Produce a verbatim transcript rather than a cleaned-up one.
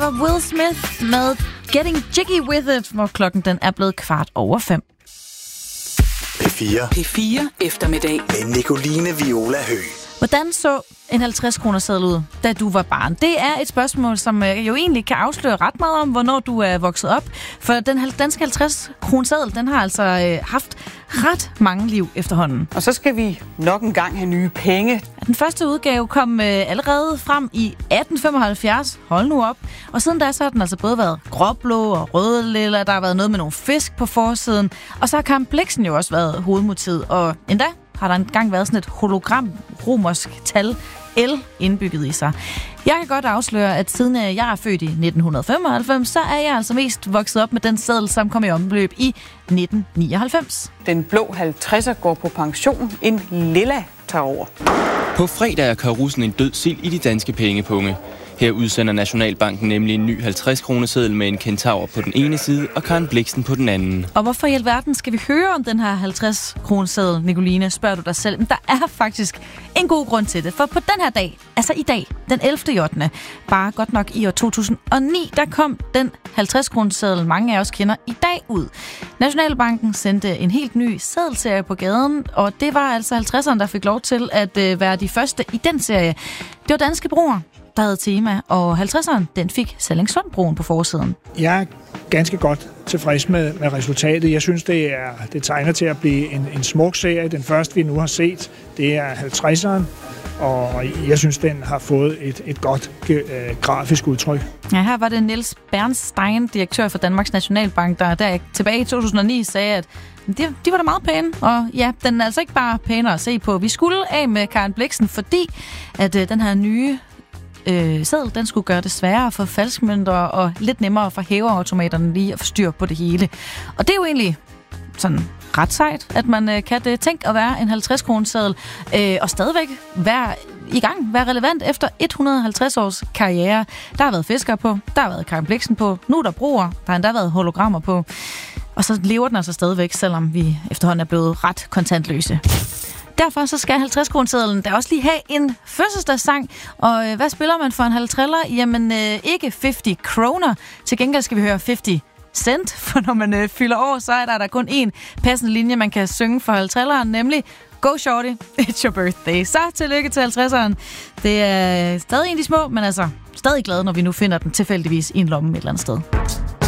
var Will Smith med Getting Jiggy With It, hvor klokken den er blevet kvart over fem. P fire. P fire eftermiddag. Med Nicoline Viola Høgh. Hvordan så en halvtreds kroner seddel ud, da du var barn? Det er et spørgsmål, som jo egentlig kan afsløre ret meget om, hvornår du er vokset op. For den danske halvtreds kroner seddel, den har altså øh, haft ret mange liv efterhånden. Og så skal vi nok engang have nye penge. Den første udgave kom øh, allerede frem i atten femoghalvfjerds. Hold nu op. Og siden da så har den altså både været gråblå og rødlilla. Der har været noget med nogle fisk på forsiden. Og så har Karen Blixen jo også været hovedmotivet. Og endda har der engang været sådan et hologram romersk tal L indbygget i sig. Jeg kan godt afsløre, at siden jeg er født i nitten femoghalvfems, så er jeg altså mest vokset op med den seddel, som kom i omløb i nitten nioghalvfems. Den blå halvtredser går på pension. En lilla tager over. På fredag er karussen en død sild i de danske pengepunge. Her udsender Nationalbanken nemlig en ny halvtreds kroner seddel med en kentaur på den ene side og Karen Blixen på den anden. Og hvorfor i alverden skal vi høre om den her halvtreds kroner seddel, Nicoline, spørger du dig selv. Men der er faktisk en god grund til det. For på den her dag, altså i dag, den ellevte ottende bare godt nok i år to tusind og ni, der kom den halvtreds kroner seddel, mange af os kender i dag ud. Nationalbanken sendte en helt ny seddelserie på gaden, og det var altså halvtredserne, der fik lov til at øh, være de første i den serie. Det var danske broer, der havde tema, og halvtredseren, den fik Sallingsundbroen på forsiden. Jeg er ganske godt tilfreds med, med resultatet. Jeg synes, det er det tegner til at blive en, en smuk serie. Den første, vi nu har set, det er halvtredseren, og jeg synes, den har fået et, et godt øh, grafisk udtryk. Ja, her var det Niels Bernstein, direktør for Danmarks Nationalbank, der der tilbage i to tusind og ni sagde, at de, de var da meget pæne, og ja, den er altså ikke bare pænere at se på. Vi skulle af med Karen Blixen, fordi at øh, den her nye Øh, seddel, den skulle gøre det sværere for falskmønter og lidt nemmere for hæveautomaterne lige at få styr på det hele. Og det er jo egentlig sådan ret sejt, at man øh, kan det. Tænk at være en halvtreds kroner seddel øh, og stadigvæk være i gang, være relevant efter et hundrede og halvtreds års karriere. Der har været fiskere på, der har været Karen Blixen på, nu er der broer, der har endda været hologrammer på. Og så lever den altså stadigvæk, selvom vi efterhånden er blevet ret kontantløse. Derfor så skal halvtreds kroner sedlen der også lige have en fødselsdagssang. Og øh, hvad spiller man for en halvtreller? Jamen øh, ikke halvtreds kroner. Til gengæld skal vi høre halvtreds cent, for når man øh, fylder år, så er der, der kun én passende linje, man kan synge for halvtrelleren, nemlig Go Shorty, it's your birthday. Så tillykke til halvtredseren. Det er stadig en af de små, men altså stadig glad, når vi nu finder den tilfældigvis i en lomme et eller andet sted.